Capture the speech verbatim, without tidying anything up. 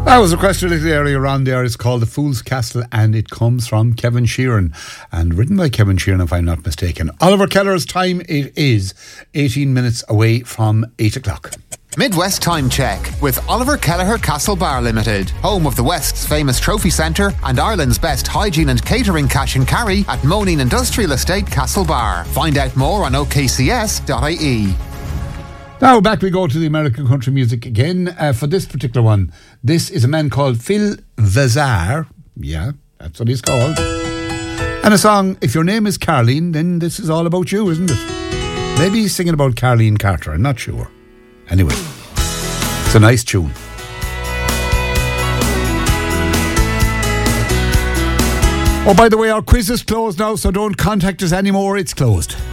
That was requested a little earlier on there. It's called The Fool's Castle and it comes from Kevin Sheeran and written by Kevin Sheeran, if I'm not mistaken. Oliver Keller's time, it is eighteen minutes away from eight o'clock. Midwest Time Check with Oliver Kelleher Castle Bar Limited, home of the West's famous trophy centre and Ireland's best hygiene and catering cash and carry at Moneen Industrial Estate Castle Bar. Find out more on o k c s dot i e. Now back we go to the American country music again. Uh, for this particular one, this is a man called Phil Vazar. Yeah, that's what he's called. And a song, If Your Name is Carleen, then this is all about you, isn't it? Maybe he's singing about Carleen Carter, I'm not sure. Anyway, it's a nice tune. Oh, by the way, our quiz is closed now, so don't contact us anymore. It's closed.